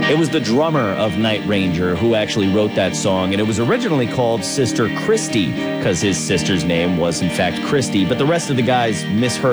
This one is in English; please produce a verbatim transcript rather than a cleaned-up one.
It was the drummer of Night Ranger who actually wrote that song, and it was originally called Sister Christy because his sister's name was, in fact, Christy, but the rest of the guys misheard